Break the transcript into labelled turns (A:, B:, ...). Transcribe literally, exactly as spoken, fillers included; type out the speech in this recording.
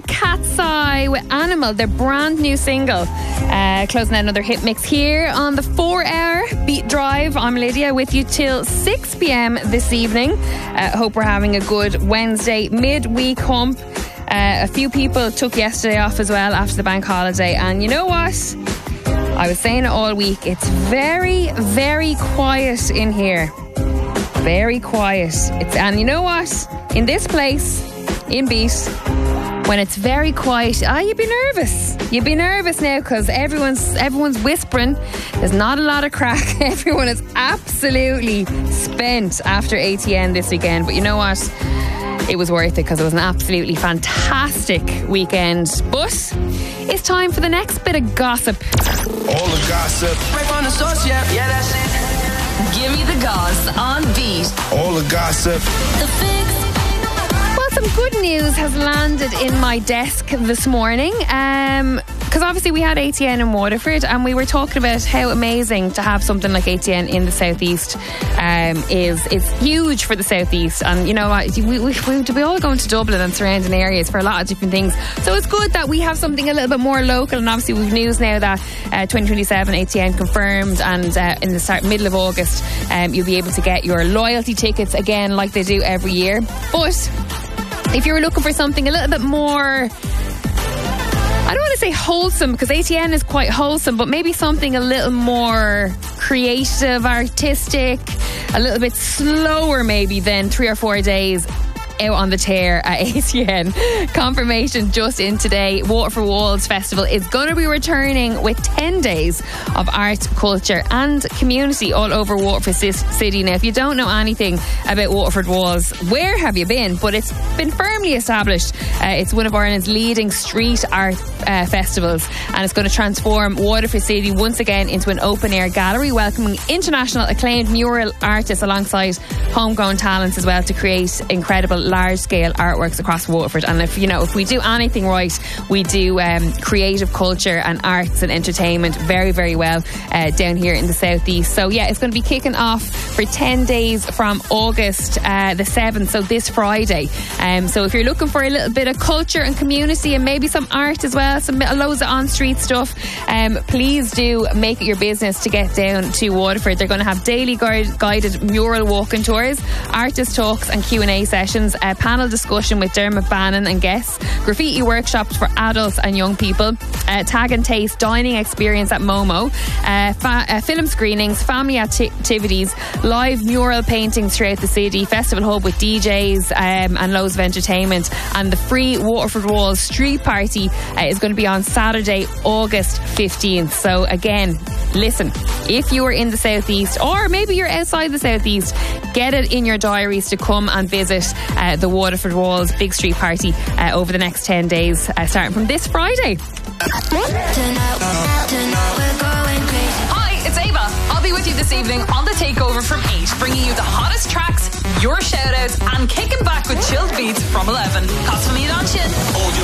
A: Cat's Eye with Animal, their brand new single. Uh, closing out another hit mix here on the four hour Beat Drive. I'm Lydia with you till six p.m. this evening. Uh, hope we're having a good Wednesday midweek hump. Uh, a few people took yesterday off as well after the bank holiday, and you know what? I was saying it all week. It's very, very quiet in here. Very quiet. It's, and you know what? In this place, in Beat, when it's very quiet, ah, you'd be nervous. You'd be nervous now because everyone's everyone's whispering. There's not a lot of crack. Everyone is absolutely spent after A T N this weekend. But you know what? It was worth it because it was an absolutely fantastic weekend. But it's time for the next bit of gossip.
B: All the gossip.
C: Right on the source, yeah, yeah, that's it.
D: Give me the goss on Beat.
B: All the gossip.
D: The Fix.
A: Well, some good news has landed in my desk this morning. Um, because obviously we had A T N in Waterford, and we were talking about how amazing to have something like A T N in the southeast um, is. It's huge for the southeast, and you know what, we, we, we, we all go into Dublin and surrounding areas for a lot of different things. So it's good that we have something a little bit more local, and obviously we've news now that uh, twenty twenty-seven A T N confirmed, and uh, in the start middle of August um, you'll be able to get your loyalty tickets again like they do every year. But if you're looking for something a little bit more, I don't want to say wholesome, because A T N is quite wholesome, but maybe something a little more creative, artistic, a little bit slower maybe than three or four days out on the tear at A T N. Confirmation just in today. Waterford Walls Festival is going to be returning with ten days of art, culture and community all over Waterford City. Now, if you don't know anything about Waterford Walls, where have you been? But it's been firmly established. Uh, it's one of Ireland's leading street art uh, festivals, and it's going to transform Waterford City once again into an open-air gallery, welcoming international acclaimed mural artists alongside homegrown talents as well to create incredible large-scale artworks across Waterford. And if you know, if we do anything right, we do um, creative culture and arts and entertainment very, very well uh, down here in the southeast. So yeah, it's going to be kicking off for ten days from August uh, the seventh, so this Friday. Um, so if you're looking for a little bit of culture and community and maybe some art as well, some loads of on-street stuff, um, please do make it your business to get down to Waterford. They're going to have daily guide- guided mural walking tours, artist talks and Q and A sessions, a panel discussion with Dermot Bannon and guests, graffiti workshops for adults and young people, uh, tag and taste dining experience at Momo, uh, fa- uh, film screenings, family ati- activities, live mural paintings throughout the city, festival hub with D Js um, and loads of entertainment, and the free Waterford Walls street party uh, is going to be on Saturday, August fifteenth. So again, listen, if you are in the southeast, or maybe you're outside the southeast, get it in your diaries to come and visit uh, the Waterford Walls big street party uh, over the next ten days, uh, starting from this Friday.
D: Hi, it's Ava. I'll be with you this evening on The Takeover from eight, bringing you the hottest tracks, your shout-outs and kicking back with chilled beats from eleven. Cosmo Don Chin.